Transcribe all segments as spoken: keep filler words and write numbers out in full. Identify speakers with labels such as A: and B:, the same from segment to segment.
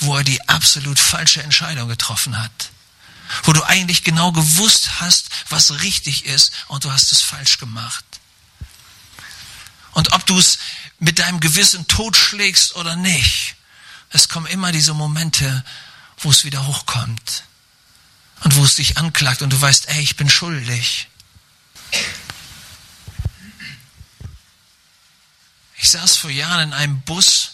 A: wo er die absolut falsche Entscheidung getroffen hat. Wo du eigentlich genau gewusst hast, was richtig ist und du hast es falsch gemacht. Und ob du es mit deinem Gewissen totschlägst oder nicht, es kommen immer diese Momente, wo es wieder hochkommt und wo es dich anklagt und du weißt, ey, ich bin schuldig. Ich saß vor Jahren in einem Bus,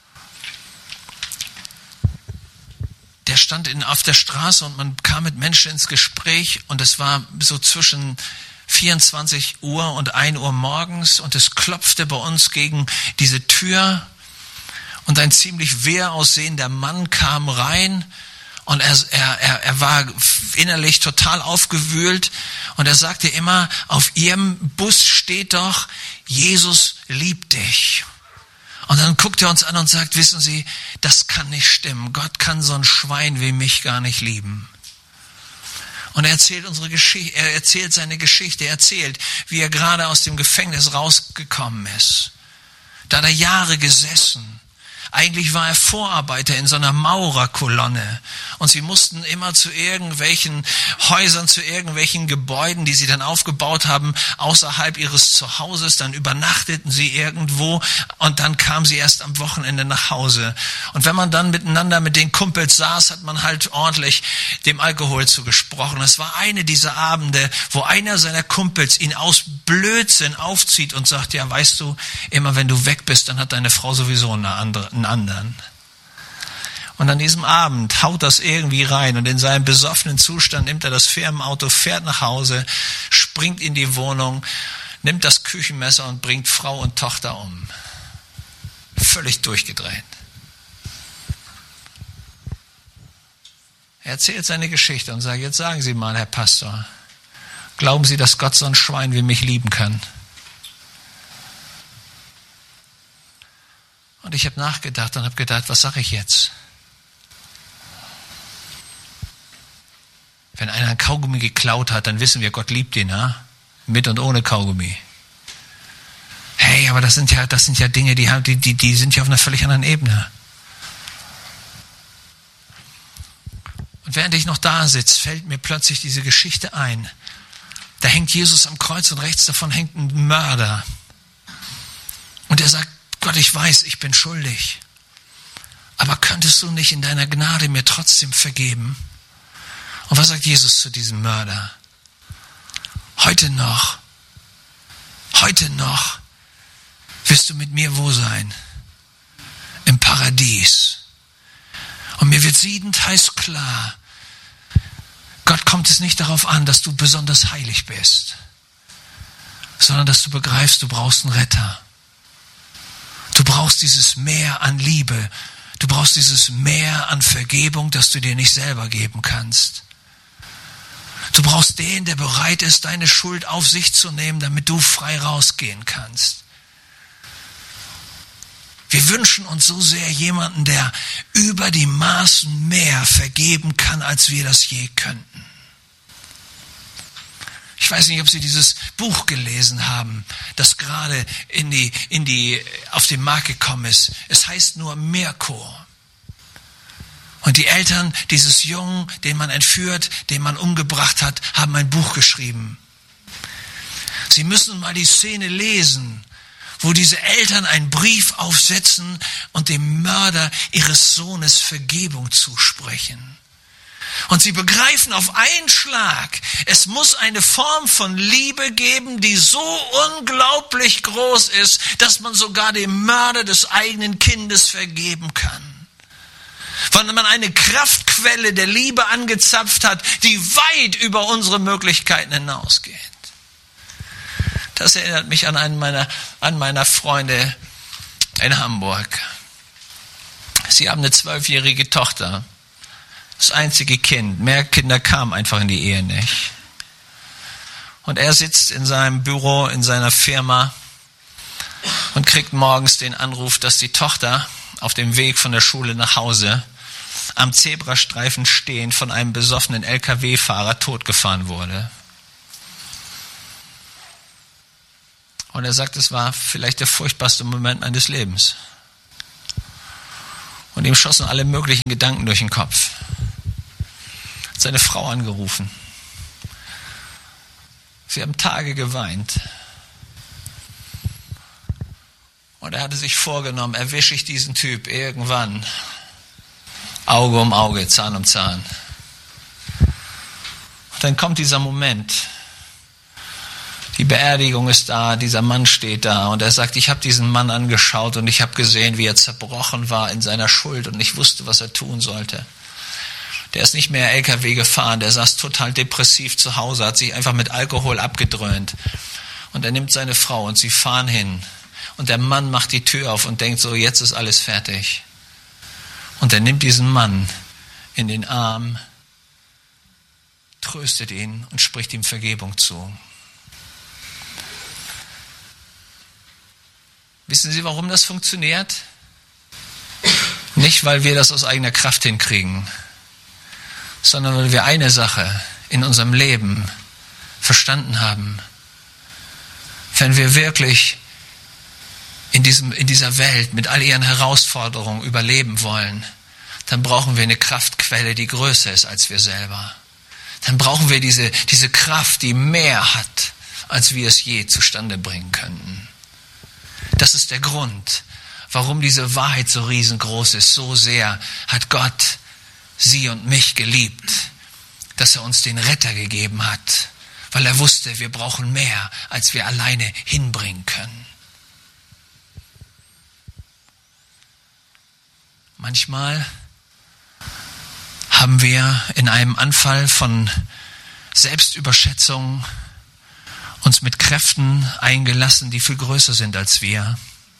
A: der stand in, auf der Straße und man kam mit Menschen ins Gespräch und es war so zwischen vierundzwanzig Uhr und ein Uhr morgens und es klopfte bei uns gegen diese Tür und ein ziemlich wehr aussehender Mann kam rein und er, er, er, er war innerlich total aufgewühlt und er sagte immer, auf Ihrem Bus steht doch, Jesus liebt dich. Und dann guckt er uns an und sagt, wissen Sie, das kann nicht stimmen. Gott kann so ein Schwein wie mich gar nicht lieben. Und er erzählt unsere Geschichte, er erzählt seine Geschichte, er erzählt, wie er gerade aus dem Gefängnis rausgekommen ist. Da hat er Jahre gesessen. Eigentlich war er Vorarbeiter in so einer Maurerkolonne und sie mussten immer zu irgendwelchen Häusern, zu irgendwelchen Gebäuden, die sie dann aufgebaut haben, außerhalb ihres Zuhauses. Dann übernachteten sie irgendwo und dann kamen sie erst am Wochenende nach Hause. Und wenn man dann miteinander mit den Kumpels saß, hat man halt ordentlich dem Alkohol zugesprochen. Es war eine dieser Abende, wo einer seiner Kumpels ihn aus Blödsinn aufzieht und sagt, ja, weißt du, immer wenn du weg bist, dann hat deine Frau sowieso eine andere, anderen. Und an diesem Abend haut das irgendwie rein und in seinem besoffenen Zustand nimmt er das Firmenauto, fährt nach Hause, springt in die Wohnung, nimmt das Küchenmesser und bringt Frau und Tochter um. Völlig durchgedreht. Er erzählt seine Geschichte und sagt, jetzt sagen Sie mal, Herr Pastor, glauben Sie, dass Gott so ein Schwein wie mich lieben kann? Und ich habe nachgedacht und habe gedacht, was sage ich jetzt? Wenn einer ein Kaugummi geklaut hat, dann wissen wir, Gott liebt ihn, ja? Mit und ohne Kaugummi. Hey, aber das sind ja, das sind ja Dinge, die, die, die, die sind ja auf einer völlig anderen Ebene. Und während ich noch da sitze, fällt mir plötzlich diese Geschichte ein. Da hängt Jesus am Kreuz und rechts davon hängt ein Mörder. Und er sagt, Gott, ich weiß, ich bin schuldig. Aber könntest du nicht in deiner Gnade mir trotzdem vergeben? Und was sagt Jesus zu diesem Mörder? Heute noch, heute noch wirst du mit mir wo sein? Im Paradies. Und mir wird siedendheiß klar, Gott kommt es nicht darauf an, dass du besonders heilig bist, sondern dass du begreifst, du brauchst einen Retter. Du brauchst dieses Meer an Liebe. Du brauchst dieses Meer an Vergebung, das du dir nicht selber geben kannst. Du brauchst den, der bereit ist, deine Schuld auf sich zu nehmen, damit du frei rausgehen kannst. Wir wünschen uns so sehr jemanden, der über die Maßen mehr vergeben kann, als wir das je könnten. Ich weiß nicht, ob Sie dieses Buch gelesen haben, das gerade in die, in die, auf den Markt gekommen ist. Es heißt nur Mirko. Und die Eltern dieses Jungen, den man entführt, den man umgebracht hat, haben ein Buch geschrieben. Sie müssen mal die Szene lesen, wo diese Eltern einen Brief aufsetzen und dem Mörder ihres Sohnes Vergebung zusprechen. Und sie begreifen auf einen Schlag, es muss eine Form von Liebe geben, die so unglaublich groß ist, dass man sogar dem Mörder des eigenen Kindes vergeben kann. Weil man eine Kraftquelle der Liebe angezapft hat, die weit über unsere Möglichkeiten hinausgeht. Das erinnert mich an einen meiner, an meiner Freunde in Hamburg. Sie haben eine zwölfjährige Tochter. Das einzige Kind. Mehr Kinder kamen einfach in die Ehe nicht. Und er sitzt in seinem Büro, in seiner Firma und kriegt morgens den Anruf, dass die Tochter auf dem Weg von der Schule nach Hause am Zebrastreifen stehend von einem besoffenen L K W-Fahrer totgefahren wurde. Und er sagt, es war vielleicht der furchtbarste Moment meines Lebens. Und ihm schossen alle möglichen Gedanken durch den Kopf. Hat seine Frau angerufen. Sie haben Tage geweint. Und er hatte sich vorgenommen, erwische ich diesen Typ irgendwann. Auge um Auge, Zahn um Zahn. Und dann kommt dieser Moment. Die Beerdigung ist da, dieser Mann steht da und er sagt, ich habe diesen Mann angeschaut und ich habe gesehen, wie er zerbrochen war in seiner Schuld und ich wusste, was er tun sollte. Der ist nicht mehr L K W gefahren, der saß total depressiv zu Hause, hat sich einfach mit Alkohol abgedröhnt. Und er nimmt seine Frau und sie fahren hin. Und der Mann macht die Tür auf und denkt so, jetzt ist alles fertig. Und er nimmt diesen Mann in den Arm, tröstet ihn und spricht ihm Vergebung zu. Wissen Sie, warum das funktioniert? Nicht, weil wir das aus eigener Kraft hinkriegen, sondern weil wir eine Sache in unserem Leben verstanden haben. Wenn wir wirklich in diesem, in dieser Welt mit all ihren Herausforderungen überleben wollen, dann brauchen wir eine Kraftquelle, die größer ist als wir selber. Dann brauchen wir diese, diese Kraft, die mehr hat, als wir es je zustande bringen könnten. Das ist der Grund, warum diese Wahrheit so riesengroß ist. So sehr hat Gott sie und mich geliebt, dass er uns den Retter gegeben hat, weil er wusste, wir brauchen mehr, als wir alleine hinbringen können. Manchmal haben wir in einem Anfall von Selbstüberschätzung uns mit Kräften eingelassen, die viel größer sind als wir.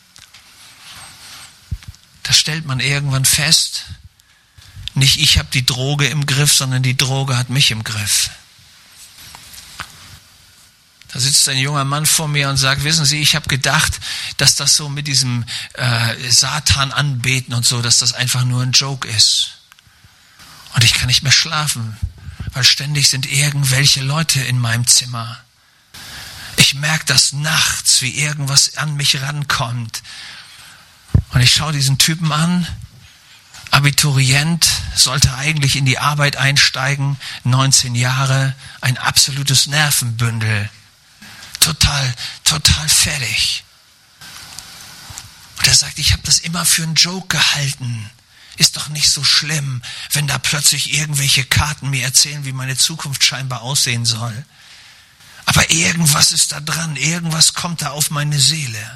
A: Da stellt man irgendwann fest, nicht ich habe die Droge im Griff, sondern die Droge hat mich im Griff. Da sitzt ein junger Mann vor mir und sagt, wissen Sie, ich habe gedacht, dass das so mit diesem äh, Satan anbeten und so, dass das einfach nur ein Joke ist. Und ich kann nicht mehr schlafen, weil ständig sind irgendwelche Leute in meinem Zimmer. Ich merke das nachts, wie irgendwas an mich rankommt. Und ich schaue diesen Typen an, Abiturient, sollte eigentlich in die Arbeit einsteigen, neunzehn Jahre, ein absolutes Nervenbündel. Total, total fertig. Und er sagt, ich habe das immer für einen Joke gehalten. Ist doch nicht so schlimm, wenn da plötzlich irgendwelche Karten mir erzählen, wie meine Zukunft scheinbar aussehen soll. Aber irgendwas ist da dran, irgendwas kommt da auf meine Seele.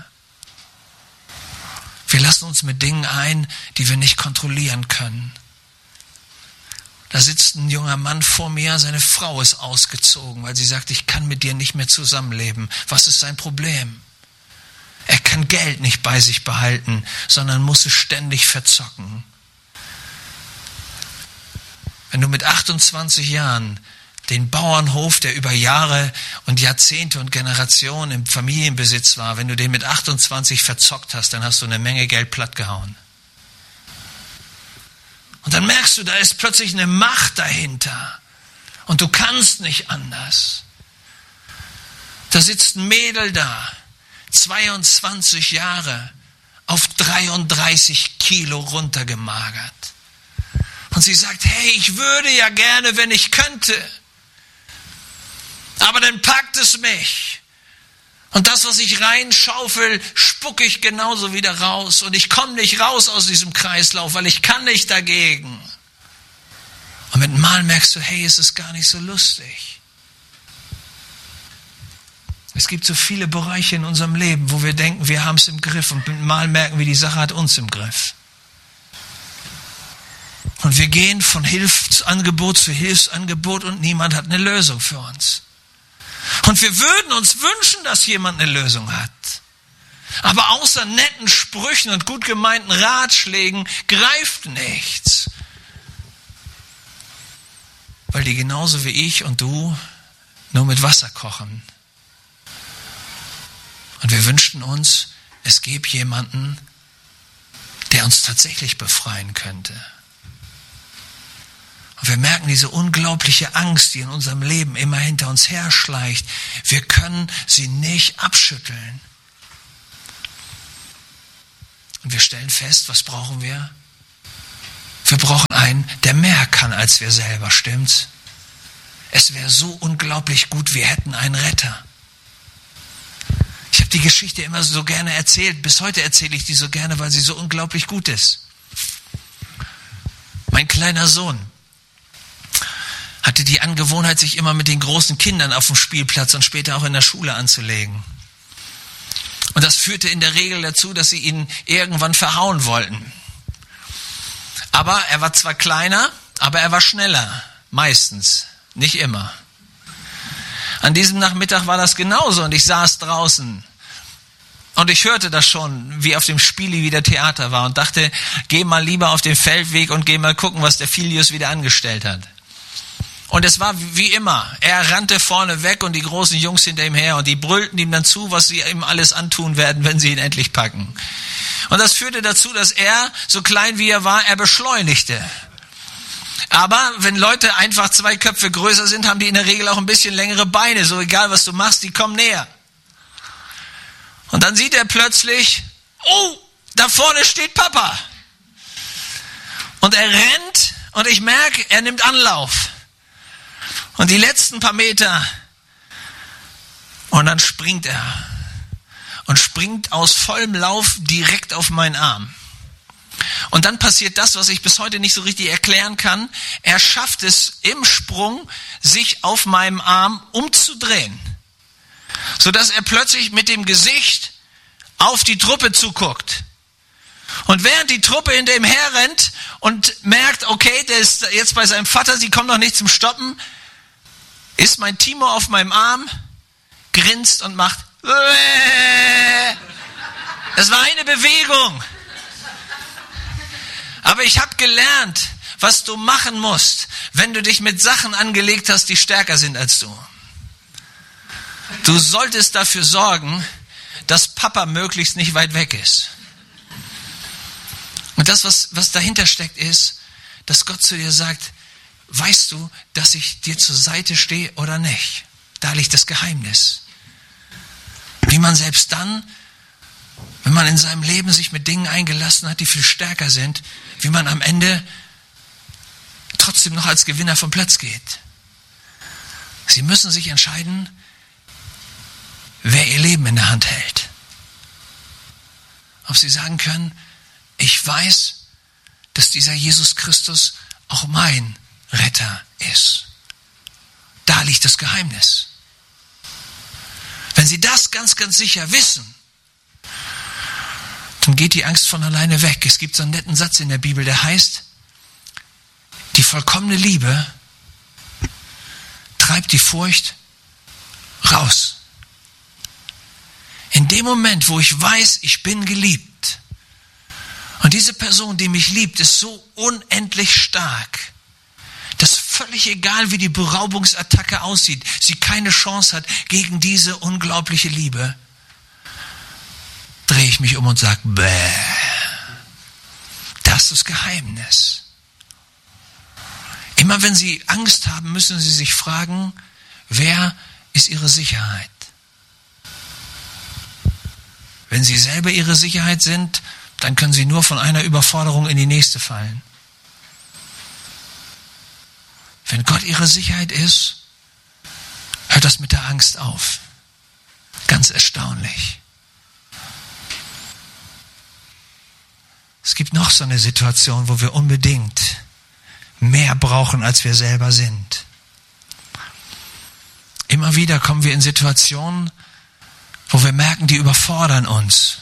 A: Wir lassen uns mit Dingen ein, die wir nicht kontrollieren können. Da sitzt ein junger Mann vor mir, seine Frau ist ausgezogen, weil sie sagt, ich kann mit dir nicht mehr zusammenleben. Was ist sein Problem? Er kann Geld nicht bei sich behalten, sondern muss es ständig verzocken. Wenn du mit achtundzwanzig Jahren den Bauernhof, der über Jahre und Jahrzehnte und Generationen im Familienbesitz war, wenn du den mit achtundzwanzig verzockt hast, dann hast du eine Menge Geld plattgehauen. Und dann merkst du, da ist plötzlich eine Macht dahinter. Und du kannst nicht anders. Da sitzt ein Mädel da, zweiundzwanzig Jahre, auf dreiunddreißig Kilo runtergemagert. Und sie sagt, hey, ich würde ja gerne, wenn ich könnte. Aber dann packt es mich. Und das, was ich reinschaufel, spucke ich genauso wieder raus. Und ich komme nicht raus aus diesem Kreislauf, weil ich kann nicht dagegen. Und mit Mal merkst du, hey, es ist gar nicht so lustig. Es gibt so viele Bereiche in unserem Leben, wo wir denken, wir haben es im Griff. Und mit Mal merken wir, die Sache hat uns im Griff. Und wir gehen von Hilfsangebot zu Hilfsangebot und niemand hat eine Lösung für uns. Und wir würden uns wünschen, dass jemand eine Lösung hat. Aber außer netten Sprüchen und gut gemeinten Ratschlägen greift nichts. Weil die genauso wie ich und du nur mit Wasser kochen. Und wir wünschten uns, es gäbe jemanden, der uns tatsächlich befreien könnte. Und wir merken diese unglaubliche Angst, die in unserem Leben immer hinter uns herschleicht. Wir können sie nicht abschütteln. Und wir stellen fest, was brauchen wir? Wir brauchen einen, der mehr kann als wir selber, stimmt's? Es wäre so unglaublich gut, wir hätten einen Retter. Ich habe die Geschichte immer so gerne erzählt. Bis heute erzähle ich die so gerne, weil sie so unglaublich gut ist. Mein kleiner Sohn hatte die Angewohnheit, sich immer mit den großen Kindern auf dem Spielplatz und später auch in der Schule anzulegen. Und das führte in der Regel dazu, dass sie ihn irgendwann verhauen wollten. Aber er war zwar kleiner, aber er war schneller. Meistens. Nicht immer. An diesem Nachmittag war das genauso und ich saß draußen. Und ich hörte das schon, wie auf dem Spieli wieder Theater war und dachte, geh mal lieber auf den Feldweg und geh mal gucken, was der Filius wieder angestellt hat. Und es war wie immer. Er rannte vorne weg und die großen Jungs hinter ihm her und die brüllten ihm dann zu, was sie ihm alles antun werden, wenn sie ihn endlich packen. Und das führte dazu, dass er, so klein wie er war, er beschleunigte. Aber wenn Leute einfach zwei Köpfe größer sind, haben die in der Regel auch ein bisschen längere Beine. So egal, was du machst, die kommen näher. Und dann sieht er plötzlich, oh, da vorne steht Papa. Und er rennt und ich merke, er nimmt Anlauf. Und die letzten paar Meter und dann springt er. Und springt aus vollem Lauf direkt auf meinen Arm. Und dann passiert das, was ich bis heute nicht so richtig erklären kann. Er schafft es im Sprung, sich auf meinem Arm umzudrehen. Sodass er plötzlich mit dem Gesicht auf die Truppe zuguckt. Und während die Truppe hinter ihm herrennt und merkt, okay, der ist jetzt bei seinem Vater, sie kommen noch nicht zum Stoppen, ist mein Timo auf meinem Arm, grinst und macht das war eine Bewegung. Aber ich habe gelernt, was du machen musst, wenn du dich mit Sachen angelegt hast, die stärker sind als du. Du solltest dafür sorgen, dass Papa möglichst nicht weit weg ist. Und das, was, was dahinter steckt, ist, dass Gott zu dir sagt, weißt du, dass ich dir zur Seite stehe oder nicht? Da liegt das Geheimnis. Wie man selbst dann, wenn man in seinem Leben sich mit Dingen eingelassen hat, die viel stärker sind, wie man am Ende trotzdem noch als Gewinner vom Platz geht. Sie müssen sich entscheiden, wer ihr Leben in der Hand hält. Ob sie sagen können, ich weiß, dass dieser Jesus Christus auch mein Retter ist. Da liegt das Geheimnis. Wenn sie das ganz, ganz sicher wissen, dann geht die Angst von alleine weg. Es gibt so einen netten Satz in der Bibel, der heißt, die vollkommene Liebe treibt die Furcht raus. In dem Moment, wo ich weiß, ich bin geliebt und diese Person, die mich liebt, ist so unendlich stark, dass völlig egal, wie die Beraubungsattacke aussieht, sie keine Chance hat gegen diese unglaubliche Liebe, drehe ich mich um und sage, bäh, das ist das Geheimnis. Immer wenn Sie Angst haben, müssen Sie sich fragen, wer ist Ihre Sicherheit? Wenn Sie selber Ihre Sicherheit sind, dann können Sie nur von einer Überforderung in die nächste fallen. Wenn Gott Ihre Sicherheit ist, hört das mit der Angst auf. Ganz erstaunlich. Es gibt noch so eine Situation, wo wir unbedingt mehr brauchen, als wir selber sind. Immer wieder kommen wir in Situationen, wo wir merken, die überfordern uns.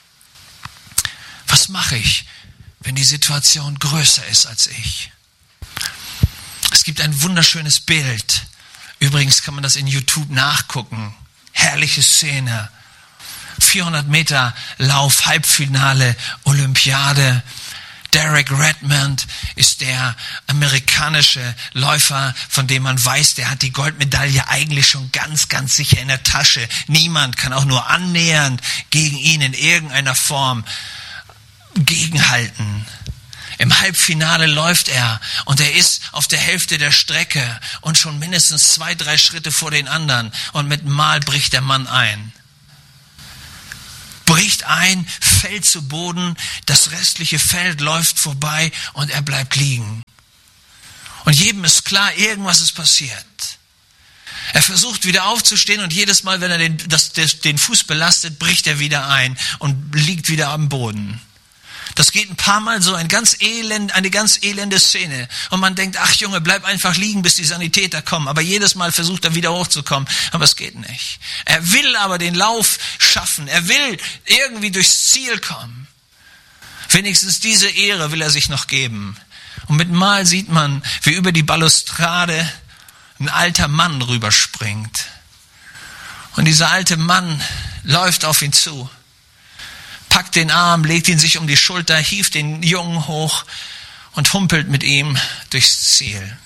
A: Was mache ich, wenn die Situation größer ist als ich? Es gibt ein wunderschönes Bild. Übrigens kann man das in YouTube nachgucken. Herrliche Szene. vierhundert Meter Lauf, Halbfinale, Olympiade. Derek Redmond ist der amerikanische Läufer, von dem man weiß, der hat die Goldmedaille eigentlich schon ganz, ganz sicher in der Tasche. Niemand kann auch nur annähernd gegen ihn in irgendeiner Form gegenhalten. Im Halbfinale läuft er und er ist auf der Hälfte der Strecke und schon mindestens zwei, drei Schritte vor den anderen und mit einem Mal bricht der Mann ein. bricht ein, fällt zu Boden, das restliche Feld läuft vorbei und er bleibt liegen. Und jedem ist klar, irgendwas ist passiert. Er versucht wieder aufzustehen und jedes Mal, wenn er den, das, den Fuß belastet, bricht er wieder ein und liegt wieder am Boden. Das geht ein paar Mal so, ein ganz elend, eine ganz elende Szene. Und man denkt, ach Junge, bleib einfach liegen, bis die Sanitäter kommen. Aber jedes Mal versucht er wieder hochzukommen. Aber es geht nicht. Er will aber den Lauf schaffen. Er will irgendwie durchs Ziel kommen. Wenigstens diese Ehre will er sich noch geben. Und mit Mal sieht man, wie über die Balustrade ein alter Mann rüberspringt. Und dieser alte Mann läuft auf ihn zu, packt den Arm, legt ihn sich um die Schulter, hieft den Jungen hoch und humpelt mit ihm durchs Ziel.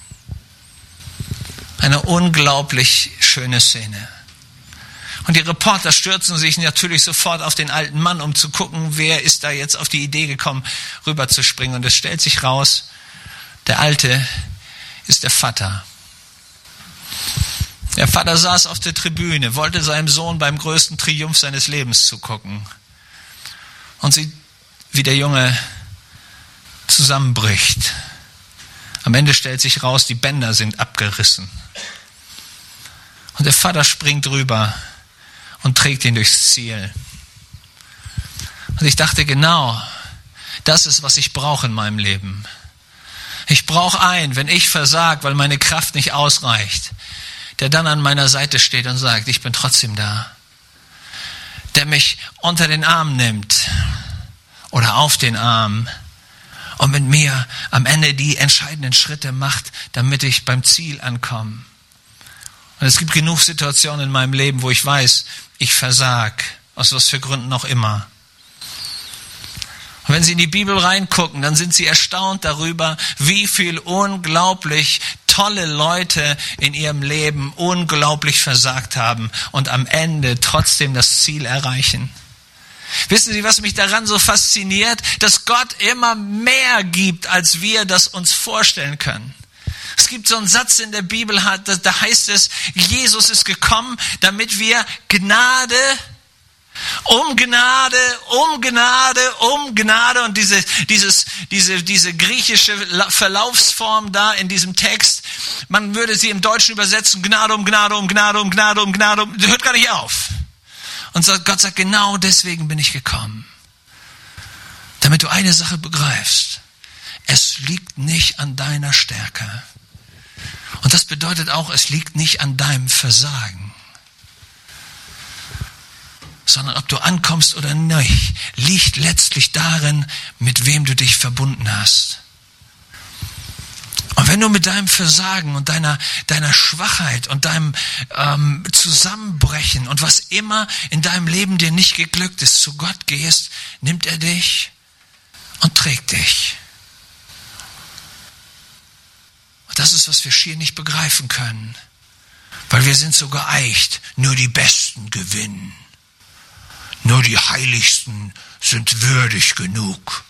A: Eine unglaublich schöne Szene. Und die Reporter stürzen sich natürlich sofort auf den alten Mann, um zu gucken, wer ist da jetzt auf die Idee gekommen, rüberzuspringen. Und es stellt sich raus, der Alte ist der Vater. Der Vater saß auf der Tribüne, wollte seinem Sohn beim größten Triumph seines Lebens zugucken. Und sieht, wie der Junge zusammenbricht. Am Ende stellt sich raus, die Bänder sind abgerissen. Und der Vater springt rüber und trägt ihn durchs Ziel. Und ich dachte, genau, das ist, was ich brauche in meinem Leben. Ich brauche einen, wenn ich versage, weil meine Kraft nicht ausreicht, der dann an meiner Seite steht und sagt, ich bin trotzdem da. Der mich unter den Arm nimmt oder auf den Arm und mit mir am Ende die entscheidenden Schritte macht, damit ich beim Ziel ankomme. Und es gibt genug Situationen in meinem Leben, wo ich weiß, ich versag, aus was für Gründen auch immer. Und wenn Sie in die Bibel reingucken, dann sind Sie erstaunt darüber, wie viel unglaublich tolle Leute in ihrem Leben unglaublich versagt haben und am Ende trotzdem das Ziel erreichen. Wissen Sie, was mich daran so fasziniert? Dass Gott immer mehr gibt, als wir das uns vorstellen können. Es gibt so einen Satz in der Bibel, da heißt es, Jesus ist gekommen, damit wir Gnade um Gnade, um Gnade, um Gnade und diese, dieses, diese, diese griechische Verlaufsform da in diesem Text, man würde sie im Deutschen übersetzen, Gnade um Gnade, um Gnade, um Gnade, um Gnade, um, hört gar nicht auf. Und Gott sagt, genau deswegen bin ich gekommen. Damit du eine Sache begreifst. Es liegt nicht an deiner Stärke. Und das bedeutet auch, es liegt nicht an deinem Versagen. Sondern ob du ankommst oder nicht, liegt letztlich darin, mit wem du dich verbunden hast. Und wenn du mit deinem Versagen und deiner, deiner Schwachheit und deinem ähm, Zusammenbrechen und was immer in deinem Leben dir nicht geglückt ist, zu Gott gehst, nimmt er dich und trägt dich. Und das ist, was wir schier nicht begreifen können. Weil wir sind so geeicht, nur die Besten gewinnen. Nur die Heiligsten sind würdig genug.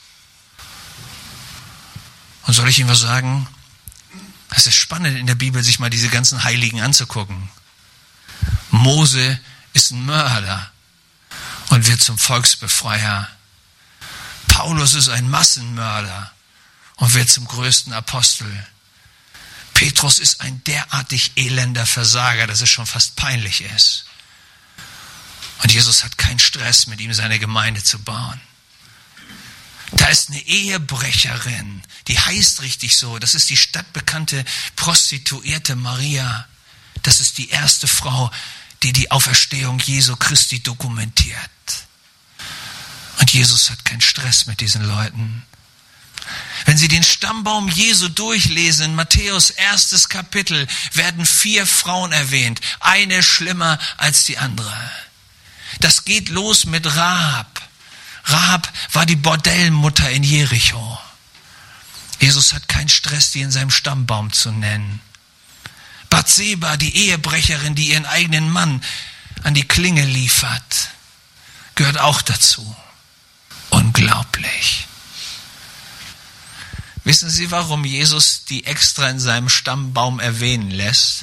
A: Und soll ich Ihnen was sagen? Es ist spannend in der Bibel, sich mal diese ganzen Heiligen anzugucken. Mose ist ein Mörder und wird zum Volksbefreier. Paulus ist ein Massenmörder und wird zum größten Apostel. Petrus ist ein derartig elender Versager, dass es schon fast peinlich ist. Und Jesus hat keinen Stress, mit ihm seine Gemeinde zu bauen. Da ist eine Ehebrecherin, die heißt richtig so. Das ist die stadtbekannte Prostituierte Maria. Das ist die erste Frau, die die Auferstehung Jesu Christi dokumentiert. Und Jesus hat keinen Stress mit diesen Leuten. Wenn Sie den Stammbaum Jesu durchlesen, in Matthäus erstes Kapitel, werden vier Frauen erwähnt. Eine schlimmer als die andere. Das geht los mit Rahab. Rahab war die Bordellmutter in Jericho. Jesus hat keinen Stress, die in seinem Stammbaum zu nennen. Bathseba, die Ehebrecherin, die ihren eigenen Mann an die Klinge liefert, gehört auch dazu. Unglaublich. Wissen Sie, warum Jesus die extra in seinem Stammbaum erwähnen lässt?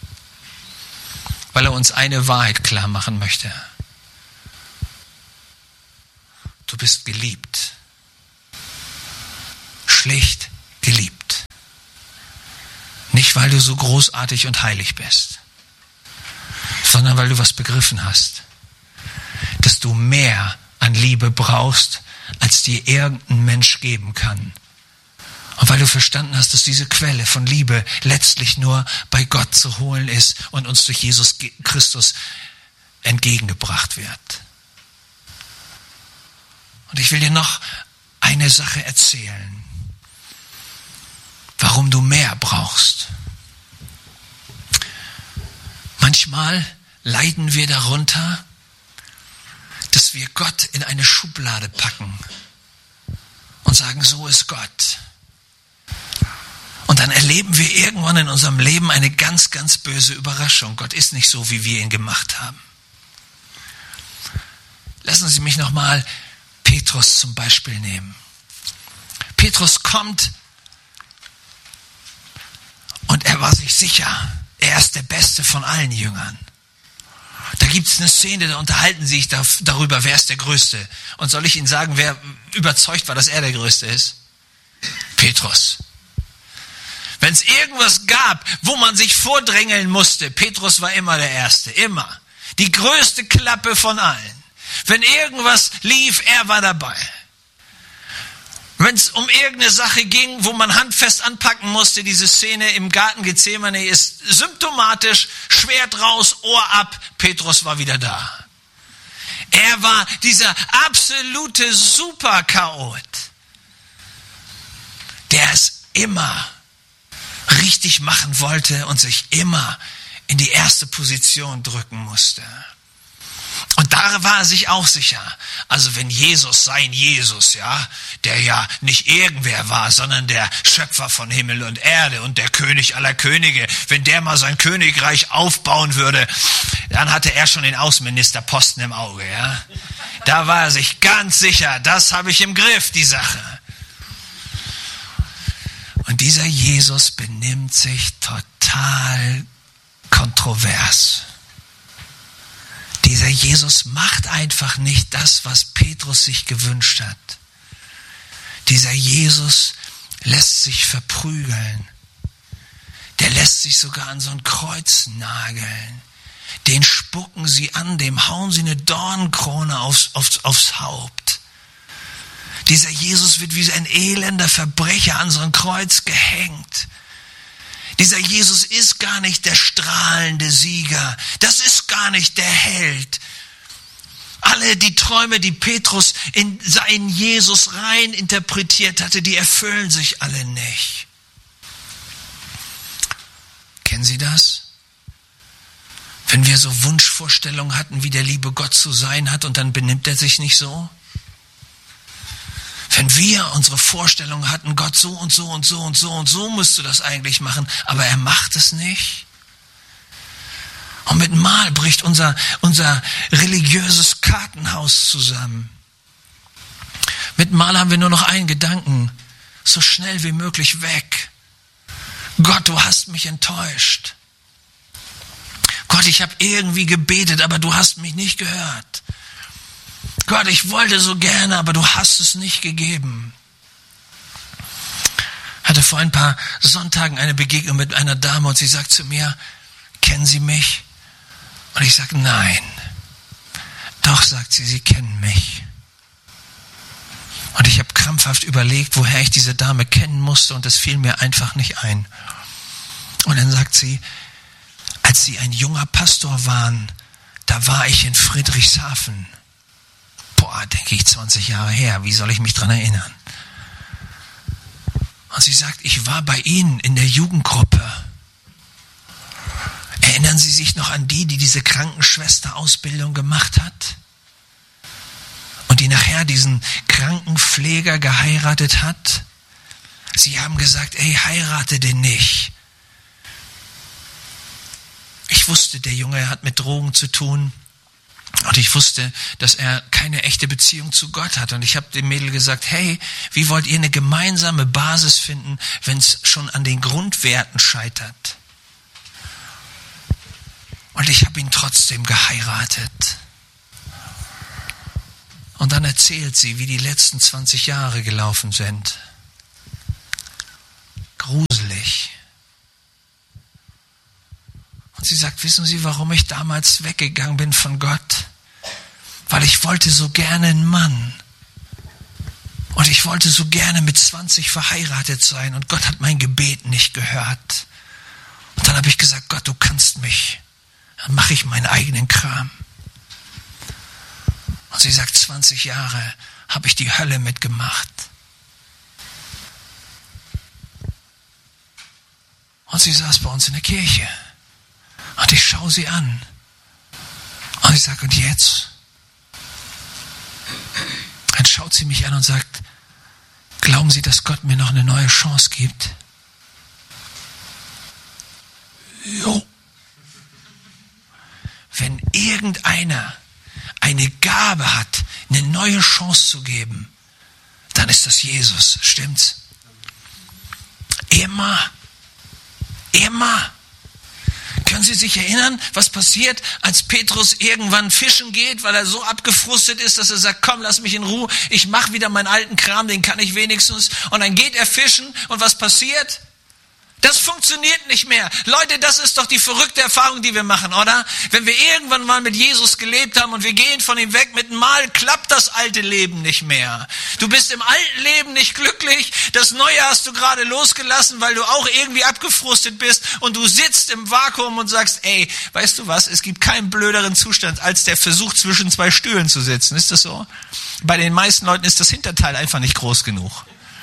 A: Weil er uns eine Wahrheit klar machen möchte. du bist geliebt. Schlicht geliebt. Nicht, weil du so großartig und heilig bist, sondern weil du was begriffen hast, dass du mehr an Liebe brauchst, als dir irgendein Mensch geben kann. Und weil du verstanden hast, dass diese Quelle von Liebe letztlich nur bei Gott zu holen ist und uns durch Jesus Christus entgegengebracht wird. Und ich will dir noch eine Sache erzählen, warum du mehr brauchst. Manchmal leiden wir darunter, dass wir Gott in eine Schublade packen und sagen, so ist Gott. Und dann erleben wir irgendwann in unserem Leben eine ganz, ganz böse Überraschung. Gott ist nicht so, wie wir ihn gemacht haben. Lassen Sie mich nochmal Petrus zum Beispiel nehmen. Petrus kommt und er war sich sicher, er ist der Beste von allen Jüngern. Da gibt es eine Szene, da unterhalten sie sich darüber, wer ist der Größte. Und soll ich Ihnen sagen, wer überzeugt war, dass er der Größte ist? Petrus. Wenn es irgendwas gab, wo man sich vordrängeln musste, Petrus war immer der Erste, immer. Die größte Klappe von allen. Wenn irgendwas lief, er war dabei. Wenn es um irgendeine Sache ging, wo man handfest anpacken musste, diese Szene im Garten Gethsemane ist symptomatisch, Schwert raus, Ohr ab, Petrus war wieder da. Er war dieser absolute Super-Chaot, der es immer richtig machen wollte und sich immer in die erste Position drücken musste. Und da war er sich auch sicher. Also wenn Jesus sein Jesus, ja, der ja nicht irgendwer war, sondern der Schöpfer von Himmel und Erde und der König aller Könige, wenn der mal sein Königreich aufbauen würde, dann hatte er schon den Außenministerposten im Auge, ja. Da war er sich ganz sicher, das habe ich im Griff, die Sache. Und dieser Jesus benimmt sich total kontrovers. Dieser Jesus macht einfach nicht das, was Petrus sich gewünscht hat. Dieser Jesus lässt sich verprügeln. Der lässt sich sogar an so ein Kreuz nageln. Den spucken sie an, dem hauen sie eine Dornenkrone aufs, aufs, aufs Haupt. Dieser Jesus wird wie ein elender Verbrecher an so ein Kreuz gehängt. Dieser Jesus ist gar nicht der strahlende Sieger. Das ist gar nicht der Held. Alle die Träume, die Petrus in seinen Jesus rein interpretiert hatte, die erfüllen sich alle nicht. Kennen Sie das? Wenn wir so Wunschvorstellungen hatten, wie der liebe Gott zu sein hat und dann benimmt er sich nicht so? Wenn wir unsere Vorstellung hatten, Gott so und so und so und so und so müsste das eigentlich machen, aber er macht es nicht. Und mit Mal bricht unser, unser religiöses Kartenhaus zusammen. Mit Mal haben wir nur noch einen Gedanken, so schnell wie möglich weg. Gott, du hast mich enttäuscht. Gott, ich habe irgendwie gebetet, aber du hast mich nicht gehört. Gott, ich wollte so gerne, aber du hast es nicht gegeben. Ich hatte vor ein paar Sonntagen eine Begegnung mit einer Dame und sie sagt zu mir, kennen Sie mich? Und ich sage, nein. Doch, sagt sie, Sie kennen mich. Und ich habe krampfhaft überlegt, woher ich diese Dame kennen musste und es fiel mir einfach nicht ein. Und dann sagt sie, als Sie ein junger Pastor waren, da war ich in Friedrichshafen. Boah, denke ich, zwanzig Jahre her, wie soll ich mich dran erinnern? Und sie sagt, ich war bei Ihnen in der Jugendgruppe. Erinnern Sie sich noch an die, die diese Krankenschwesterausbildung gemacht hat? Und die nachher diesen Krankenpfleger geheiratet hat? Sie haben gesagt, ey, heirate den nicht. Ich wusste, der Junge hat mit Drogen zu tun. Und ich wusste, dass er keine echte Beziehung zu Gott hat. Und ich habe dem Mädel gesagt, hey, wie wollt ihr eine gemeinsame Basis finden, wenn es schon an den Grundwerten scheitert? Und ich habe ihn trotzdem geheiratet. Und dann erzählt sie, wie die letzten zwanzig Jahre gelaufen sind. Gruselig. Und sie sagt, wissen Sie, warum ich damals weggegangen bin von Gott? Weil ich wollte so gerne einen Mann. Und ich wollte so gerne mit zwanzig verheiratet sein. Und Gott hat mein Gebet nicht gehört. Und dann habe ich gesagt, Gott, du kannst mich. Dann mache ich meinen eigenen Kram. Und sie sagt, zwanzig Jahre habe ich die Hölle mitgemacht. Und sie saß bei uns in der Kirche. Und ich schaue sie an. Und ich sage, und jetzt? Dann schaut sie mich an und sagt, glauben Sie, dass Gott mir noch eine neue Chance gibt? Jo. Wenn irgendeiner eine Gabe hat, eine neue Chance zu geben, dann ist das Jesus. Stimmt's? Immer. Immer. Können Sie sich erinnern, was passiert, als Petrus irgendwann fischen geht, weil er so abgefrustet ist, dass er sagt, komm, lass mich in Ruhe, ich mache wieder meinen alten Kram, den kann ich wenigstens. Und dann geht er fischen und was passiert? Das funktioniert nicht mehr. Leute, das ist doch die verrückte Erfahrung, die wir machen, oder? Wenn wir irgendwann mal mit Jesus gelebt haben und wir gehen von ihm weg, mit einem Mal klappt das alte Leben nicht mehr. Du bist im alten Leben nicht glücklich, das Neue hast du gerade losgelassen, weil du auch irgendwie abgefrustet bist und du sitzt im Vakuum und sagst, ey, weißt du was, es gibt keinen blöderen Zustand, als der Versuch, zwischen zwei Stühlen zu sitzen. Ist das so? Bei den meisten Leuten ist das Hinterteil einfach nicht groß genug.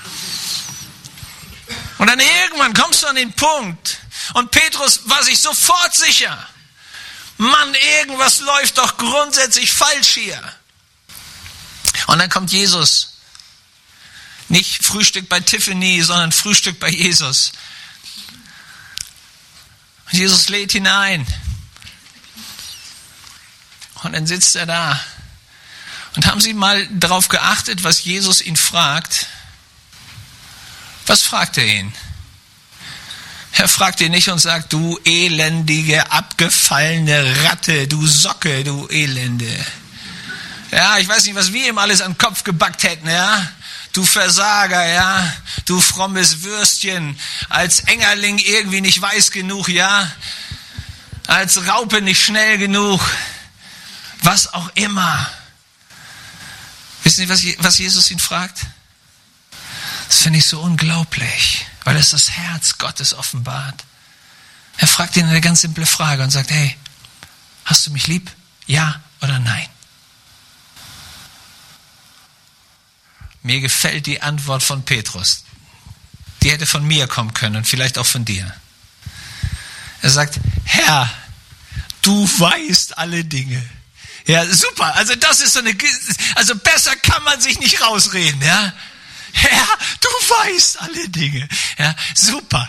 A: Und dann irgendwann kommst du an den Punkt. Und Petrus war sich sofort sicher. Mann, irgendwas läuft doch grundsätzlich falsch hier. Und dann kommt Jesus. Nicht Frühstück bei Tiffany, sondern Frühstück bei Jesus. Und Jesus lädt ihn ein. Und dann sitzt er da. Und haben Sie mal darauf geachtet, was Jesus ihn fragt? Was fragt er ihn? Er fragt ihn nicht und sagt, du elendige, abgefallene Ratte, du Socke, du Elende. Ja, ich weiß nicht, was wir ihm alles an den Kopf gebackt hätten, ja. Du Versager, ja. Du frommes Würstchen, als Engerling irgendwie nicht weiß genug, ja. Als Raupe nicht schnell genug. Was auch immer. Wissen Sie, was Jesus ihn fragt? Das finde ich so unglaublich, weil es das Herz Gottes offenbart. Er fragt ihn eine ganz simple Frage und sagt, hey, hast du mich lieb? Ja oder nein? Mir gefällt die Antwort von Petrus. Die hätte von mir kommen können und vielleicht auch von dir. Er sagt, Herr, du weißt alle Dinge. Ja, super. Also das ist so eine, also besser kann man sich nicht rausreden, ja. Herr, du weißt alle Dinge. Ja, super.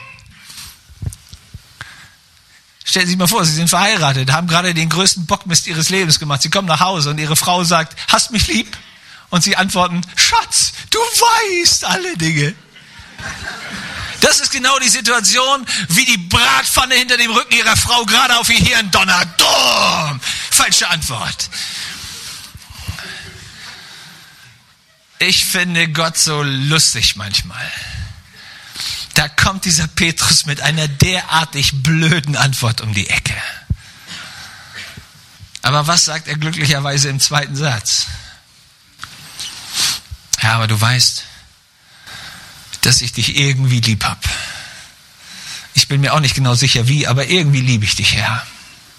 A: Stellen Sie sich mal vor, Sie sind verheiratet, haben gerade den größten Bockmist Ihres Lebens gemacht. Sie kommen nach Hause und Ihre Frau sagt, hast mich lieb? Und Sie antworten, Schatz, du weißt alle Dinge. Das ist genau die Situation, wie die Bratpfanne hinter dem Rücken Ihrer Frau gerade auf Ihr Hirn donnert. Dumm! Falsche Antwort. Ich finde Gott so lustig manchmal. Da kommt dieser Petrus mit einer derartig blöden Antwort um die Ecke. Aber was sagt er glücklicherweise im zweiten Satz? Ja, aber du weißt, dass ich dich irgendwie lieb hab. Ich bin mir auch nicht genau sicher wie, aber irgendwie liebe ich dich, Herr.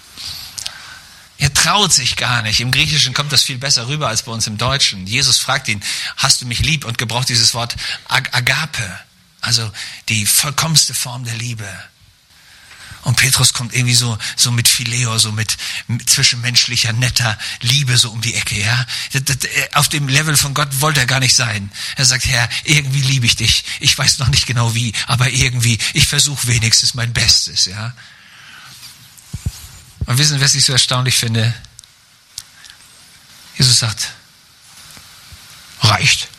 A: Er traut sich gar nicht. Im Griechischen kommt das viel besser rüber als bei uns im Deutschen. Jesus fragt ihn, hast du mich lieb? Und gebraucht dieses Wort Ag- Agape, also die vollkommenste Form der Liebe. Und Petrus kommt irgendwie so, so mit Phileo, so mit, mit zwischenmenschlicher, netter Liebe so um die Ecke, ja. Das, das, auf dem Level von Gott wollte er gar nicht sein. Er sagt, Herr, irgendwie liebe ich dich. Ich weiß noch nicht genau wie, aber irgendwie, ich versuche wenigstens mein Bestes, ja. Und wissen Sie, was ich so erstaunlich finde? Jesus sagt, reicht.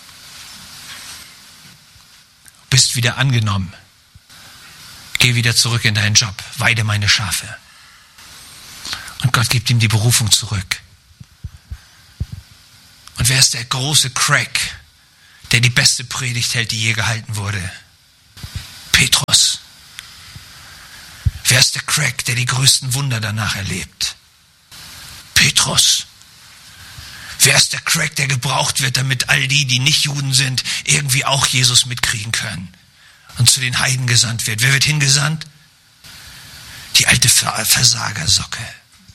A: Bist wieder angenommen. Geh wieder zurück in deinen Job. Weide meine Schafe. Und Gott gibt ihm die Berufung zurück. Und wer ist der große Crack, der die beste Predigt hält, die je gehalten wurde? Petrus. Wer ist der Crack, der die größten Wunder danach erlebt? Petrus. Wer ist der Crack, der gebraucht wird, damit all die, die nicht Juden sind, irgendwie auch Jesus mitkriegen können und zu den Heiden gesandt wird? Wer wird hingesandt? Die alte Versagersocke.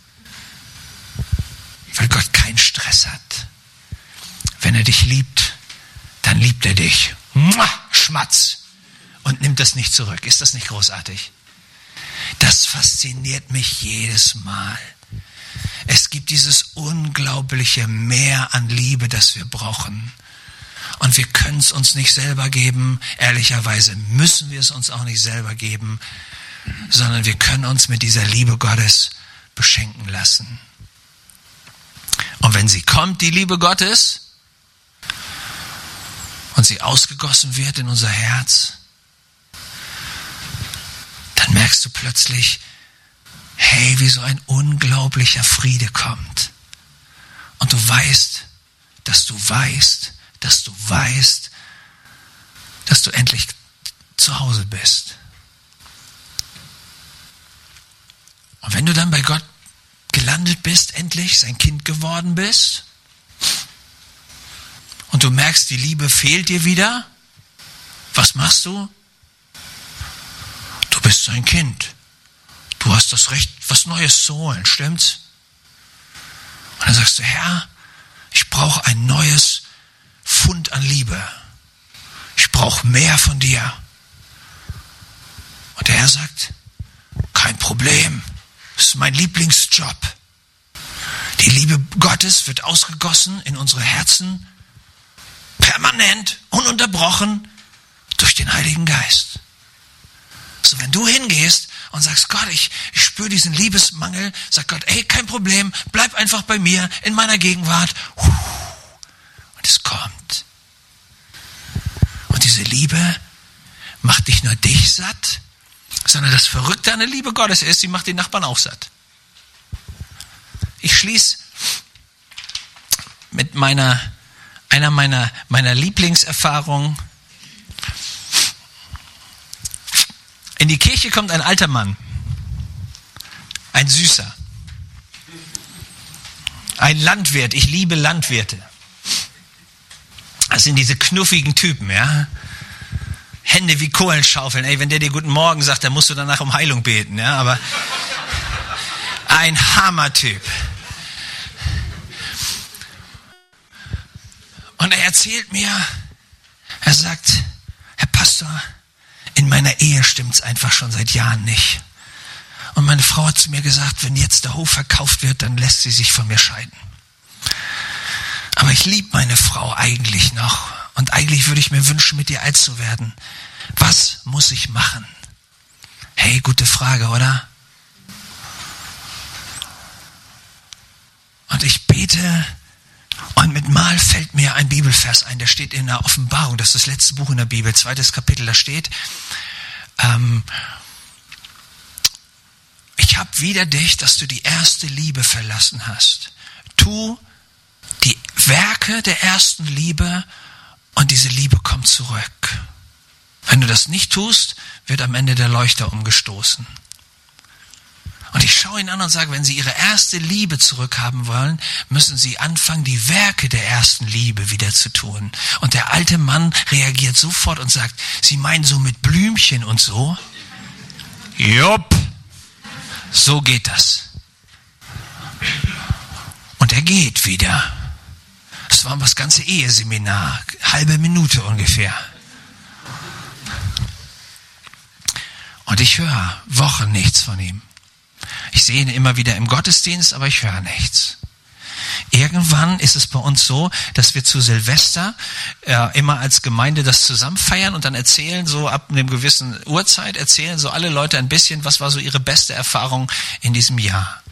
A: Weil Gott keinen Stress hat. Wenn er dich liebt, dann liebt er dich. Schmatz. Und nimmt das nicht zurück. Ist das nicht großartig? Das fasziniert mich jedes Mal. Es gibt dieses unglaubliche Meer an Liebe, das wir brauchen. Und wir können es uns nicht selber geben. Ehrlicherweise müssen wir es uns auch nicht selber geben, sondern wir können uns mit dieser Liebe Gottes beschenken lassen. Und wenn sie kommt, die Liebe Gottes, und sie ausgegossen wird in unser Herz, dann merkst du plötzlich, hey, wie so ein unglaublicher Friede kommt. Und du weißt, dass du weißt, dass du weißt, dass du endlich zu Hause bist. Und wenn du dann bei Gott gelandet bist, endlich sein Kind geworden bist, und du merkst, die Liebe fehlt dir wieder, was machst du? Du bist sein Kind. Du hast das Recht, was Neues zu holen, stimmt's? Und dann sagst du, Herr, ich brauche ein neues Pfund an Liebe. Ich brauche mehr von dir. Und der Herr sagt, kein Problem, das ist mein Lieblingsjob. Die Liebe Gottes wird ausgegossen in unsere Herzen, permanent, ununterbrochen, durch den Heiligen Geist. So, wenn du hingehst und sagst, Gott, ich, ich spüre diesen Liebesmangel, sagt Gott, ey, kein Problem, bleib einfach bei mir, in meiner Gegenwart. Und es kommt. Und diese Liebe macht nicht nur dich satt, sondern das Verrückte an der Liebe Gottes ist, sie macht den Nachbarn auch satt. Ich schließe mit meiner, einer meiner, meiner Lieblingserfahrungen. In die Kirche kommt ein alter Mann, ein Süßer, ein Landwirt. Ich liebe Landwirte. Das sind diese knuffigen Typen, ja. Hände wie Kohlenschaufeln. Ey, wenn der dir guten Morgen sagt, dann musst du danach um Heilung beten, ja. Aber ein Hammertyp. Und er erzählt mir, er sagt, Herr Pastor, in meiner Ehe stimmt's einfach schon seit Jahren nicht. Und meine Frau hat zu mir gesagt, wenn jetzt der Hof verkauft wird, dann lässt sie sich von mir scheiden. Aber ich liebe meine Frau eigentlich noch. Und eigentlich würde ich mir wünschen, mit ihr alt zu werden. Was muss ich machen? Hey, gute Frage, oder? Und ich bete, und mit Mal fällt mir ein Bibelvers ein, der steht in der Offenbarung, das ist das letzte Buch in der Bibel, zweites Kapitel, da steht, ähm, ich habe wider dich, dass du die erste Liebe verlassen hast. Tu die Werke der ersten Liebe und diese Liebe kommt zurück. Wenn du das nicht tust, wird am Ende der Leuchter umgestoßen. Und ich schaue ihn an und sage, wenn Sie Ihre erste Liebe zurückhaben wollen, müssen Sie anfangen, die Werke der ersten Liebe wieder zu tun. Und der alte Mann reagiert sofort und sagt, Sie meinen so mit Blümchen und so? Jupp, so geht das. Und er geht wieder. Das war das ganze Eheseminar, halbe Minute ungefähr. Und ich höre Wochen nichts von ihm. Ich sehe ihn immer wieder im Gottesdienst, aber ich höre nichts. Irgendwann ist es bei uns so, dass wir zu Silvester äh, immer als Gemeinde das zusammen feiern und dann erzählen, so ab einer gewissen Uhrzeit, erzählen so alle Leute ein bisschen, was war so ihre beste Erfahrung in diesem Jahr.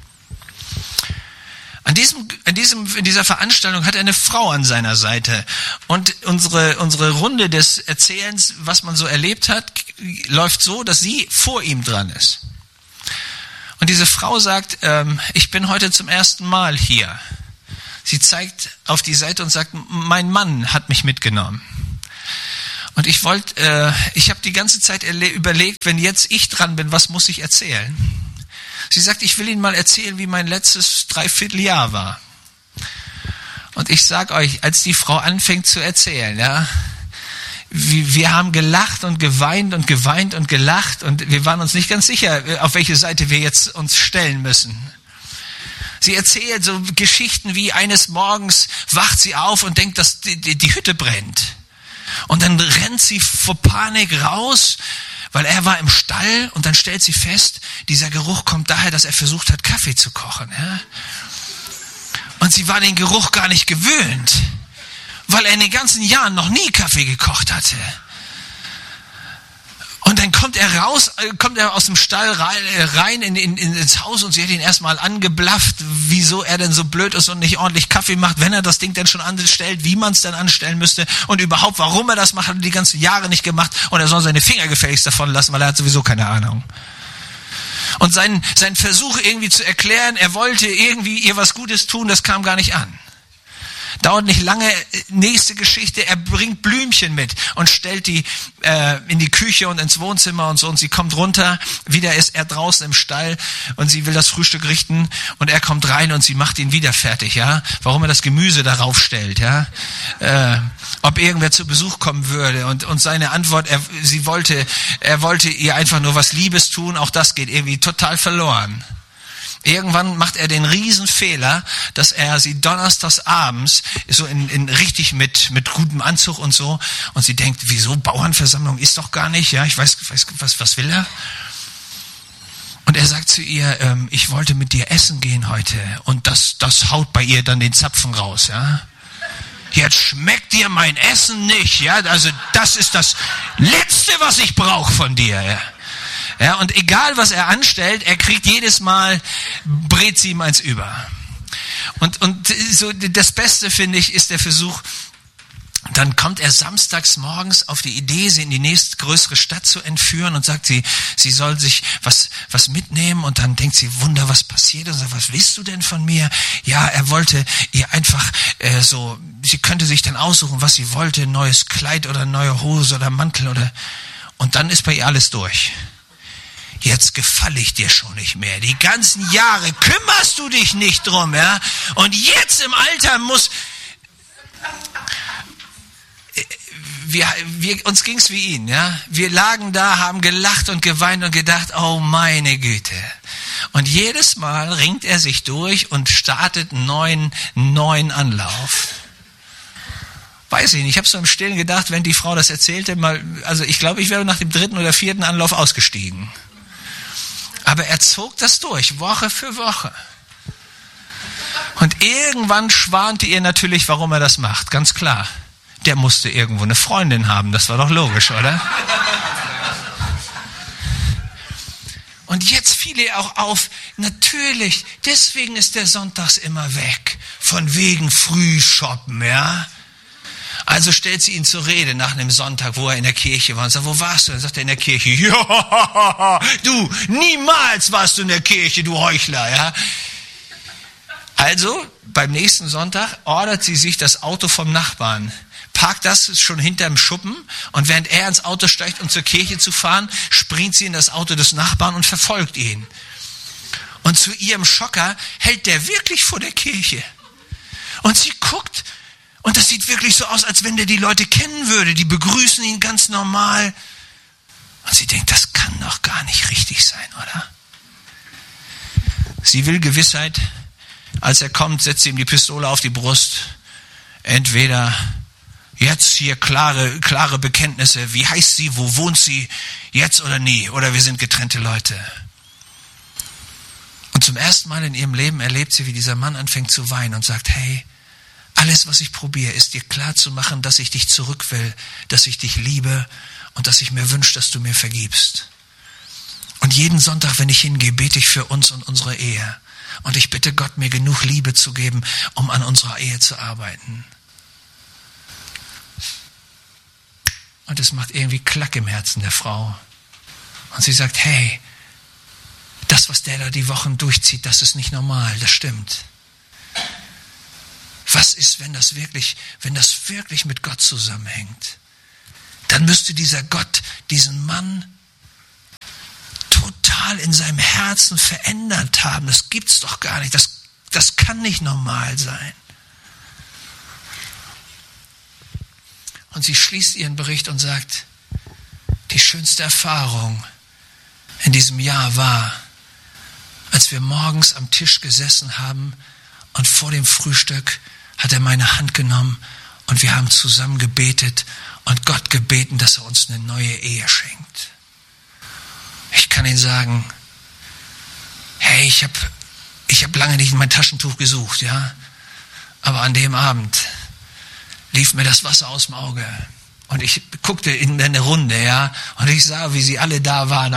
A: An diesem, in, diesem, in dieser Veranstaltung hat er eine Frau an seiner Seite. Und unsere, unsere Runde des Erzählens, was man so erlebt hat, läuft so, dass sie vor ihm dran ist. Und diese Frau sagt, ähm, ich bin heute zum ersten Mal hier. Sie zeigt auf die Seite und sagt, mein Mann hat mich mitgenommen. Und ich wollte, äh, ich habe die ganze Zeit erle- überlegt, wenn jetzt ich dran bin, was muss ich erzählen? Sie sagt, ich will Ihnen mal erzählen, wie mein letztes Dreivierteljahr war. Und ich sag euch, als die Frau anfängt zu erzählen, ja, wir, wir haben gelacht und geweint und geweint und gelacht und wir waren uns nicht ganz sicher, auf welche Seite wir jetzt uns stellen müssen. Sie erzählt so Geschichten wie eines Morgens wacht sie auf und denkt, dass die, die, die Hütte brennt. Und dann rennt sie vor Panik raus, weil er war im Stall und dann stellt sie fest, dieser Geruch kommt daher, dass er versucht hat, Kaffee zu kochen. Ja? Und sie war den Geruch gar nicht gewöhnt, weil er in den ganzen Jahren noch nie Kaffee gekocht hatte. Und dann kommt er raus, kommt er aus dem Stall rein, rein in, in, ins Haus und sie hat ihn erstmal angeblafft, wieso er denn so blöd ist und nicht ordentlich Kaffee macht, wenn er das Ding dann schon anstellt, wie man es dann anstellen müsste und überhaupt, warum er das macht, hat er die ganzen Jahre nicht gemacht und er soll seine Finger gefälligst davon lassen, weil er hat sowieso keine Ahnung. Und sein, sein Versuch irgendwie zu erklären, er wollte irgendwie ihr was Gutes tun, das kam gar nicht an. Dauert nicht lange, nächste Geschichte, er bringt Blümchen mit und stellt die äh, in die Küche und ins Wohnzimmer und so und sie kommt runter, wieder ist er draußen im Stall und sie will das Frühstück richten und er kommt rein und sie macht ihn wieder fertig, ja, warum er das Gemüse darauf stellt, ja, äh, ob irgendwer zu Besuch kommen würde und und seine Antwort, er, sie wollte, er wollte ihr einfach nur was Liebes tun, auch das geht irgendwie total verloren. Irgendwann macht er den Riesenfehler, dass er sie donnerstags abends so in, in richtig mit mit gutem Anzug und so und sie denkt, wieso Bauernversammlung ist doch gar nicht, ja, ich weiß, weiß was was will er? Und er sagt zu ihr, ähm, ich wollte mit dir essen gehen heute und das das haut bei ihr dann den Zapfen raus, ja. Jetzt schmeckt dir mein Essen nicht, ja, also das ist das Letzte, was ich brauche von dir, ja. Ja, und egal, was er anstellt, er kriegt jedes Mal, brät sie ihm eins über. Und, und so das Beste, finde ich, ist der Versuch, dann kommt er samstags morgens auf die Idee, sie in die nächstgrößere Stadt zu entführen und sagt, sie, sie soll sich was, was mitnehmen und dann denkt sie, Wunder, was passiert? Und sagt, was willst du denn von mir? Ja, er wollte ihr einfach äh, so, sie könnte sich dann aussuchen, was sie wollte, ein neues Kleid oder eine neue Hose oder Mantel oder, und dann ist bei ihr alles durch. Jetzt gefalle ich dir schon nicht mehr. Die ganzen Jahre kümmerst du dich nicht drum, ja? Und jetzt im Alter muss... Wir, wir, uns ging's wie ihn, ja? Wir lagen da, haben gelacht und geweint und gedacht, oh meine Güte. Und jedes Mal ringt er sich durch und startet einen neuen, neuen Anlauf. Weiß ich nicht, ich habe so im Stillen gedacht, wenn die Frau das erzählte, mal, also ich glaube, ich wäre nach dem dritten oder vierten Anlauf ausgestiegen. Aber er zog das durch, Woche für Woche. Und irgendwann schwante ihr natürlich, warum er das macht. Ganz klar. Der musste irgendwo eine Freundin haben. Das war doch logisch, oder? Und jetzt fiel ihr auch auf, natürlich, deswegen ist der Sonntags immer weg. Von wegen Frühshoppen, ja? Also stellt sie ihn zur Rede nach einem Sonntag, wo er in der Kirche war und sagt, wo warst du? Dann sagt er, in der Kirche. Ja, du, niemals warst du in der Kirche, du Heuchler, ja. Also, beim nächsten Sonntag ordert sie sich das Auto vom Nachbarn, parkt das schon hinterm Schuppen und während er ins Auto steigt, um zur Kirche zu fahren, springt sie in das Auto des Nachbarn und verfolgt ihn. Und zu ihrem Schocker hält der wirklich vor der Kirche. Und sie guckt, und das sieht wirklich so aus, als wenn der die Leute kennen würde. Die begrüßen ihn ganz normal. Und sie denkt, das kann doch gar nicht richtig sein, oder? Sie will Gewissheit. Als er kommt, setzt sie ihm die Pistole auf die Brust. Entweder jetzt hier klare, klare Bekenntnisse. Wie heißt sie? Wo wohnt sie? Jetzt oder nie? Oder wir sind getrennte Leute. Und zum ersten Mal in ihrem Leben erlebt sie, wie dieser Mann anfängt zu weinen und sagt, hey, alles, was ich probiere, ist dir klar zu machen, dass ich dich zurück will, dass ich dich liebe und dass ich mir wünsche, dass du mir vergibst. Und jeden Sonntag, wenn ich hingehe, bete ich für uns und unsere Ehe. Und ich bitte Gott, mir genug Liebe zu geben, um an unserer Ehe zu arbeiten. Und es macht irgendwie Klack im Herzen der Frau. Und sie sagt, hey, das, was der da die Wochen durchzieht, das ist nicht normal, das stimmt. Was ist, wenn das wirklich, wenn das wirklich mit Gott zusammenhängt? Dann müsste dieser Gott diesen Mann total in seinem Herzen verändert haben. Das gibt's doch gar nicht. Das, das kann nicht normal sein. Und sie schließt ihren Bericht und sagt, die schönste Erfahrung in diesem Jahr war, als wir morgens am Tisch gesessen haben und vor dem Frühstück hat er meine Hand genommen und wir haben zusammen gebetet und Gott gebeten, dass er uns eine neue Ehe schenkt. Ich kann Ihnen sagen, hey, ich habe ich hab lange nicht in mein Taschentuch gesucht, ja, aber an dem Abend lief mir das Wasser aus dem Auge und ich guckte in eine Runde, ja, und ich sah, wie sie alle da waren.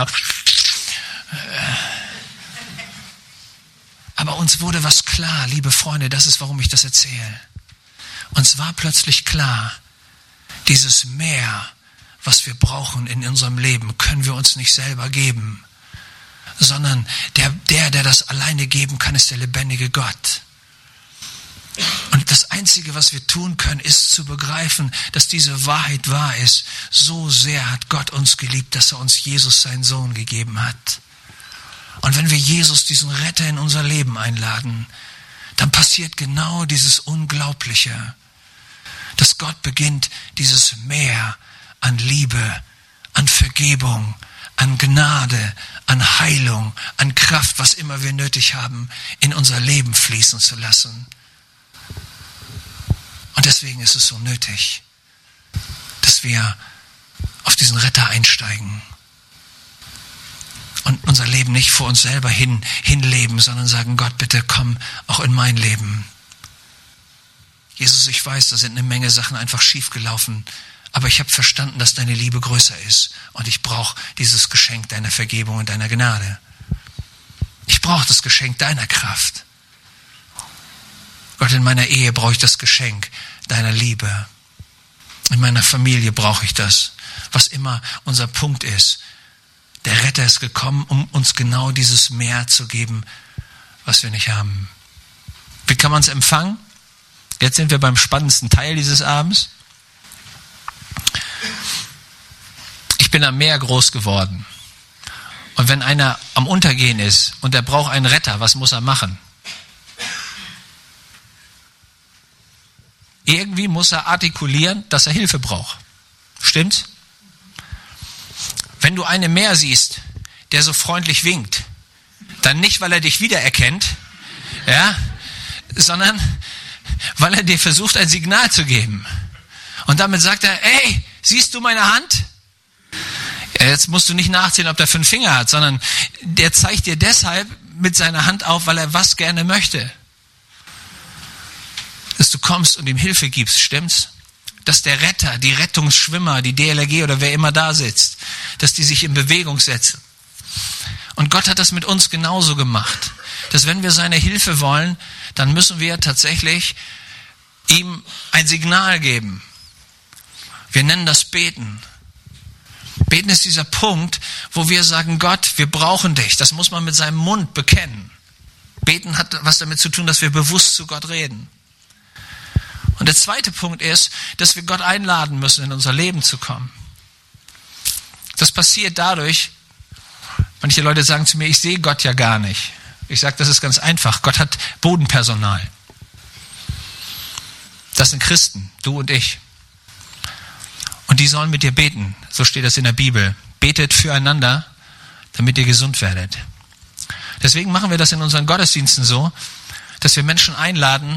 A: Aber uns wurde was klar, liebe Freunde, das ist, warum ich das erzähle. Uns war plötzlich klar, dieses Mehr, was wir brauchen in unserem Leben, können wir uns nicht selber geben, sondern der, der, der das alleine geben kann, ist der lebendige Gott. Und das Einzige, was wir tun können, ist zu begreifen, dass diese Wahrheit wahr ist. So sehr hat Gott uns geliebt, dass er uns Jesus, seinen Sohn, gegeben hat. Und wenn wir Jesus, diesen Retter, in unser Leben einladen, dann passiert genau dieses Unglaubliche, dass Gott beginnt, dieses Meer an Liebe, an Vergebung, an Gnade, an Heilung, an Kraft, was immer wir nötig haben, in unser Leben fließen zu lassen. Und deswegen ist es so nötig, dass wir auf diesen Retter einsteigen und unser Leben nicht vor uns selber hin, hinleben, sondern sagen, Gott, bitte komm auch in mein Leben. Jesus, ich weiß, da sind eine Menge Sachen einfach schiefgelaufen, aber ich habe verstanden, dass deine Liebe größer ist und ich brauche dieses Geschenk deiner Vergebung und deiner Gnade. Ich brauche das Geschenk deiner Kraft. Gott, in meiner Ehe brauche ich das Geschenk deiner Liebe. In meiner Familie brauche ich das. Was immer unser Punkt ist. Der Retter ist gekommen, um uns genau dieses Mehr zu geben, was wir nicht haben. Wie kann man es empfangen? Jetzt sind wir beim spannendsten Teil dieses Abends. Ich bin am Meer groß geworden. Und wenn einer am Untergehen ist und er braucht einen Retter, was muss er machen? Irgendwie muss er artikulieren, dass er Hilfe braucht. Stimmt's? Wenn du einen im Meer siehst, der so freundlich winkt, dann nicht, weil er dich wiedererkennt, ja, sondern weil er dir versucht, ein Signal zu geben. Und damit sagt er, ey, siehst du meine Hand? Ja, jetzt musst du nicht nachzählen, ob der fünf Finger hat, sondern der zeigt dir deshalb mit seiner Hand auf, weil er was gerne möchte. Dass du kommst und ihm Hilfe gibst, stimmt's? Dass der Retter, die Rettungsschwimmer, die D L R G oder wer immer da sitzt, dass die sich in Bewegung setzen. Und Gott hat das mit uns genauso gemacht. Dass wenn wir seine Hilfe wollen, dann müssen wir tatsächlich ihm ein Signal geben. Wir nennen das Beten. Beten ist dieser Punkt, wo wir sagen, Gott, wir brauchen dich. Das muss man mit seinem Mund bekennen. Beten hat was damit zu tun, dass wir bewusst zu Gott reden. Und der zweite Punkt ist, dass wir Gott einladen müssen, in unser Leben zu kommen. Das passiert dadurch, manche Leute sagen zu mir, ich sehe Gott ja gar nicht. Ich sage, das ist ganz einfach. Gott hat Bodenpersonal. Das sind Christen, du und ich. Und die sollen mit dir beten. So steht das in der Bibel. Betet füreinander, damit ihr gesund werdet. Deswegen machen wir das in unseren Gottesdiensten so, dass wir Menschen einladen,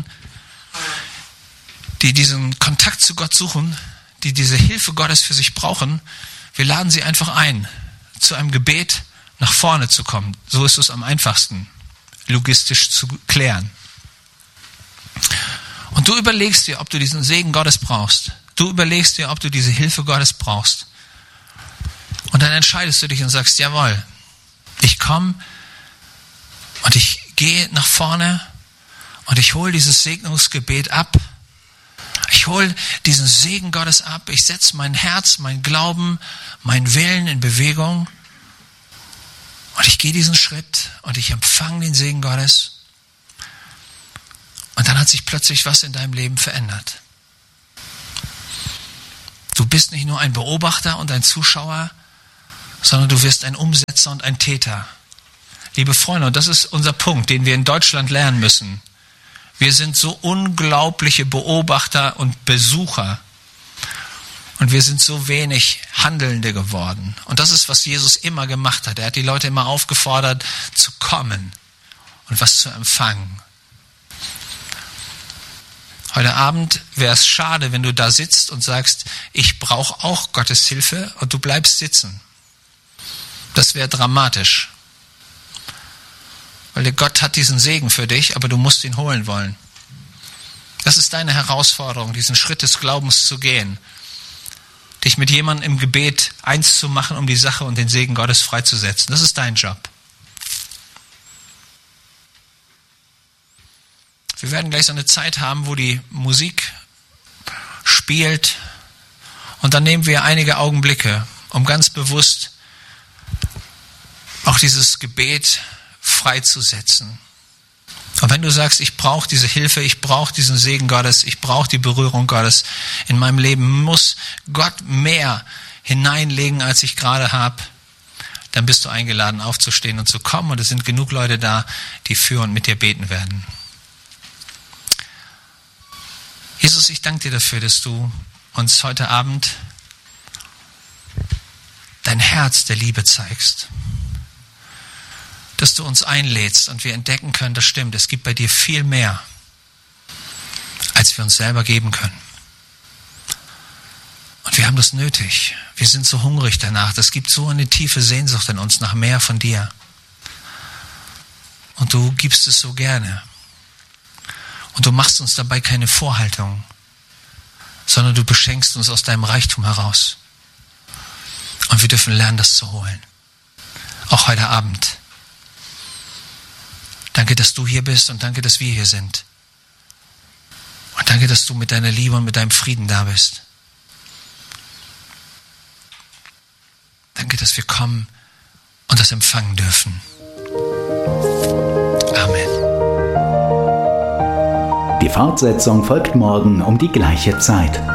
A: die diesen Kontakt zu Gott suchen, die diese Hilfe Gottes für sich brauchen. Wir laden sie einfach ein, zu einem Gebet nach vorne zu kommen. So ist es am einfachsten, logistisch zu klären. Und du überlegst dir, ob du diesen Segen Gottes brauchst. Du überlegst dir, ob du diese Hilfe Gottes brauchst. Und dann entscheidest du dich und sagst, jawohl, ich komme und ich gehe nach vorne und ich hole dieses Segnungsgebet ab. Ich hole diesen Segen Gottes ab. Ich setze mein Herz, mein Glauben, mein Willen in Bewegung. Und ich gehe diesen Schritt und ich empfange den Segen Gottes. Und dann hat sich plötzlich was in deinem Leben verändert. Du bist nicht nur ein Beobachter und ein Zuschauer, sondern du wirst ein Umsetzer und ein Täter. Liebe Freunde, und das ist unser Punkt, den wir in Deutschland lernen müssen. Wir sind so unglaubliche Beobachter und Besucher. Und wir sind so wenig Handelnde geworden. Und das ist, was Jesus immer gemacht hat. Er hat die Leute immer aufgefordert, zu kommen und was zu empfangen. Heute Abend wäre es schade, wenn du da sitzt und sagst, ich brauche auch Gottes Hilfe, und du bleibst sitzen. Das wäre dramatisch. Weil der Gott hat diesen Segen für dich, aber du musst ihn holen wollen. Das ist deine Herausforderung, diesen Schritt des Glaubens zu gehen. Dich mit jemandem im Gebet eins zu machen, um die Sache und den Segen Gottes freizusetzen. Das ist dein Job. Wir werden gleich so eine Zeit haben, wo die Musik spielt, und dann nehmen wir einige Augenblicke, um ganz bewusst auch dieses Gebet freizusetzen. Und wenn du sagst, ich brauche diese Hilfe, ich brauche diesen Segen Gottes, ich brauche die Berührung Gottes in meinem Leben, muss Gott mehr hineinlegen, als ich gerade habe, dann bist du eingeladen, aufzustehen und zu kommen, und es sind genug Leute da, die für und mit dir beten werden. Jesus, ich danke dir dafür, dass du uns heute Abend dein Herz der Liebe zeigst. Dass du uns einlädst und wir entdecken können, das stimmt, es gibt bei dir viel mehr, als wir uns selber geben können. Und wir haben das nötig. Wir sind so hungrig danach. Das gibt so eine tiefe Sehnsucht in uns nach mehr von dir. Und du gibst es so gerne. Und du machst uns dabei keine Vorhaltung, sondern du beschenkst uns aus deinem Reichtum heraus. Und wir dürfen lernen, das zu holen. Auch heute Abend. Danke, dass du hier bist, und danke, dass wir hier sind. Und danke, dass du mit deiner Liebe und mit deinem Frieden da bist. Danke, dass wir kommen und das empfangen dürfen. Amen.
B: Die Fortsetzung folgt morgen um die gleiche Zeit.